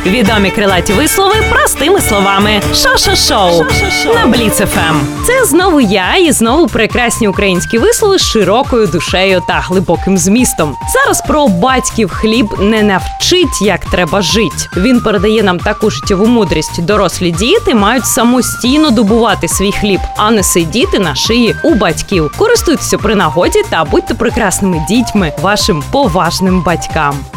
Відомі крилаті вислови простими словами. Шо-шо-шоу на Бліц ФМ. Це знову я і знову прекрасні українські вислови з широкою душею та глибоким змістом. Зараз про батьків хліб не навчить, як треба жить. Він передає нам таку життєву мудрість. Дорослі діти мають самостійно добувати свій хліб, а не сидіти на шиї у батьків. Користуйтеся при нагоді та будьте прекрасними дітьми вашим поважним батькам.